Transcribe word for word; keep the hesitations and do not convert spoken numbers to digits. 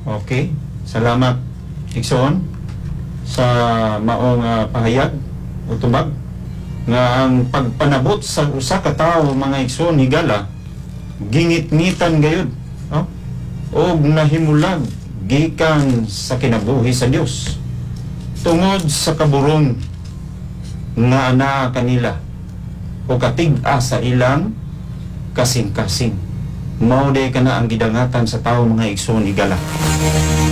Okay, salamat Ikson sa maong uh, pahayag o tubag nga ang pagpanabot sa usa ka tawo mga Ikson higala gingit-ngitan gayud, no? Og nahimulag gikan sa kinabuhi sa Dios tungod sa kaburon nga ana kanila o katig-a sa ilang kasing-kasing. Mao day kana ang gidangatan sa tawo mga Ikson higala.